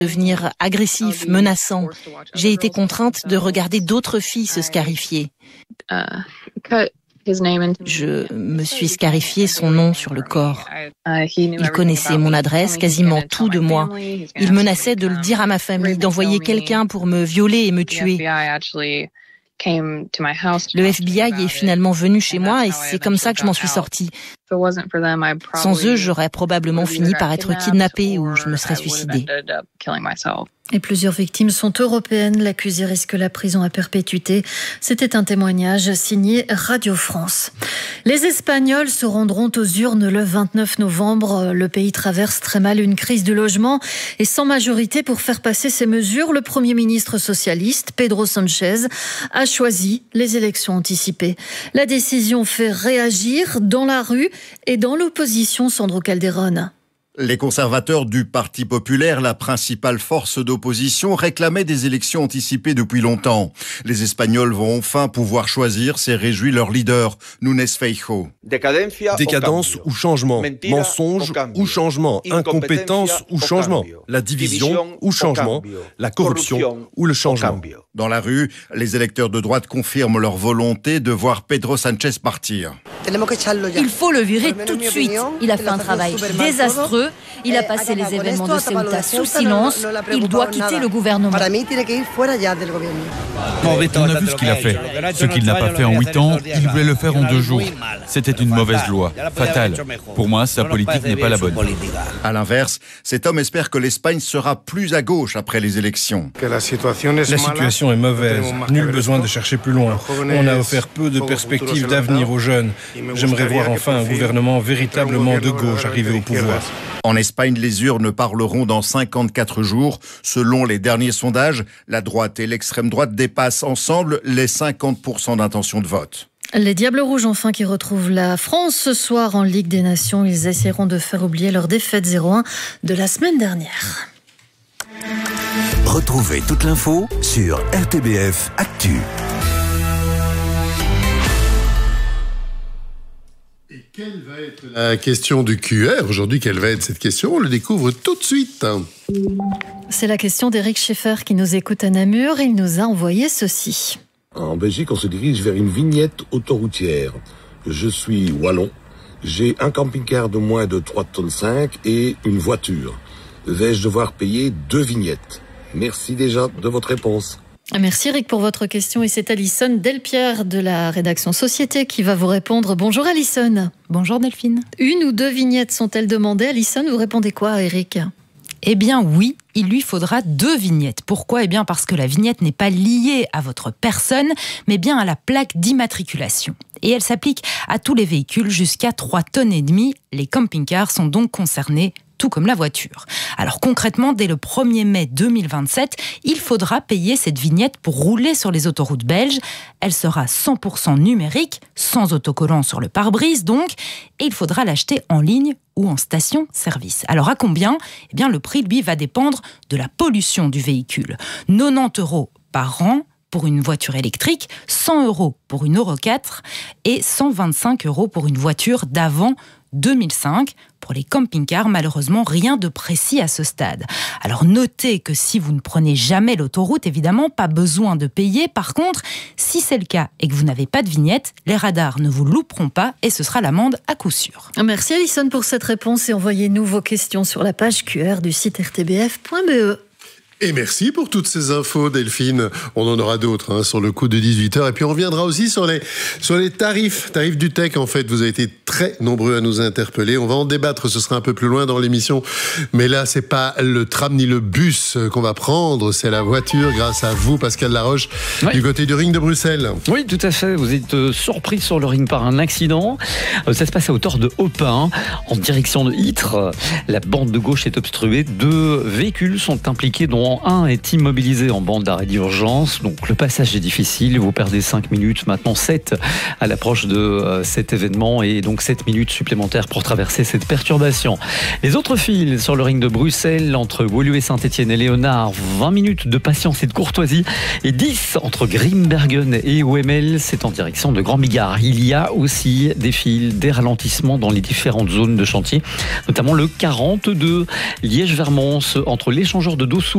devenir agressif, menaçant. J'ai été contrainte de regarder d'autres filles se scarifier. Je me suis scarifié son nom sur le corps. Il connaissait mon adresse, quasiment tout de moi. Il menaçait de le dire à ma famille, d'envoyer quelqu'un pour me violer et me tuer. Le FBI est finalement venu chez moi et c'est comme ça que je m'en suis sortie. Sans eux, j'aurais probablement fini par être kidnappée ou je me serais suicidée. Et plusieurs victimes sont européennes. L'accusé risque la prison à perpétuité. C'était un témoignage signé Radio France. Les Espagnols se rendront aux urnes le 29 novembre. Le pays traverse très mal une crise du logement et sans majorité pour faire passer ces mesures, le Premier ministre socialiste, Pedro Sánchez, a choisi les élections anticipées. La décision fait réagir dans la rue et dans l'opposition, Sandro Calderón. Les conservateurs du Parti populaire, la principale force d'opposition, réclamaient des élections anticipées depuis longtemps. Les Espagnols vont enfin pouvoir choisir, s'est réjoui leur leader, Núñez Feijóo. Décadence ou changement, mensonge ou changement, incompétence ou changement, la division ou changement, la corruption ou le changement. Dans la rue, les électeurs de droite confirment leur volonté de voir Pedro Sánchez partir. Il faut le virer tout de suite. Il a fait un travail désastreux. Il a passé les événements de Ceuta sous silence. Il doit quitter le gouvernement. On a vu ce qu'il a fait. Ce qu'il n'a pas fait en 8 ans, il voulait le faire en 2 jours. C'était une mauvaise loi, fatale. Pour moi, sa politique n'est pas la bonne. À l'inverse, cet homme espère que l'Espagne sera plus à gauche après les élections. La situation est mauvaise. Nul besoin de chercher plus loin. On a offert peu de perspectives d'avenir aux jeunes. J'aimerais voir enfin un gouvernement véritablement de gauche arriver au pouvoir. En Espagne, les urnes parleront dans 54 jours. Selon les derniers sondages, la droite et l'extrême droite dépassent ensemble les 50% d'intention de vote. Les Diables Rouges, enfin, qui retrouvent la France ce soir en Ligue des Nations. Ils essaieront de faire oublier leur défaite 0-1 de la semaine dernière. Retrouvez toute l'info sur RTBF Actu. Et quelle va être la question du QR aujourd'hui? Quelle va être cette question? On le découvre tout de suite. C'est la question d'Éric Schaeffer qui nous écoute à Namur. Il nous a envoyé ceci. En Belgique, on se dirige vers une vignette autoroutière. Je suis wallon. J'ai un camping-car de moins de 3,5 tonnes et une voiture. Vais-je devoir payer 2 vignettes? Merci déjà de votre réponse. Merci Eric pour votre question et c'est Alison Delpierre de la rédaction Société qui va vous répondre. Bonjour Alison. Bonjour Delphine. 1 ou 2 vignettes sont-elles demandées? Alison, vous répondez quoi à Eric? Eh bien oui, il lui faudra 2 vignettes. Pourquoi ? Eh bien parce que la vignette n'est pas liée à votre personne, mais bien à la plaque d'immatriculation. Et elle s'applique à tous les véhicules jusqu'à 3,5 tonnes. Les camping-cars sont donc concernés, tout comme la voiture. Alors concrètement, dès le 1er mai 2027, il faudra payer cette vignette pour rouler sur les autoroutes belges. Elle sera 100% numérique, sans autocollant sur le pare-brise donc, et il faudra l'acheter en ligne ou en station-service. Alors à combien ? Eh bien le prix, lui, va dépendre de la pollution du véhicule. 90 € par an pour une voiture électrique, 100 € pour une Euro 4 et 125 € pour une voiture d'avant 2005. Pour les camping-cars, malheureusement, rien de précis à ce stade. Alors notez que si vous ne prenez jamais l'autoroute, évidemment, pas besoin de payer. Par contre, si c'est le cas et que vous n'avez pas de vignette, les radars ne vous louperont pas et ce sera l'amende à coup sûr. Merci Alison pour cette réponse et envoyez-nous vos questions sur la page QR du site rtbf.be. Et merci pour toutes ces infos, Delphine. On en aura d'autres sur le coup de 18h. Et puis on reviendra aussi sur les tarifs du tech. En fait, vous avez été très nombreux à nous interpeller. On va en débattre, ce sera un peu plus loin dans l'émission. Mais là, c'est pas le tram ni le bus qu'on va prendre, c'est la voiture grâce à vous, Pascal Laroche, du côté du ring de Bruxelles. Oui, tout à fait. Vous êtes surpris sur le ring par un accident. Ça se passe à hauteur de Opin, en direction de Ytre. La bande de gauche est obstruée. 2 véhicules sont impliqués, dont rang 1 est immobilisé en bande d'arrêt d'urgence. Donc le passage est difficile. Vous perdez 5 minutes, maintenant 7 à l'approche de cet événement et donc 7 minutes supplémentaires pour traverser cette perturbation. Les autres files sur le ring de Bruxelles entre Woluwe Saint-Etienne et Léonard, 20 minutes de patience et de courtoisie et 10 entre Grimbergen et OML, c'est en direction de Grand Bigard. Il y a aussi des files, des ralentissements dans les différentes zones de chantier, notamment le 42 Liège-Vermons entre l'échangeur de Dossou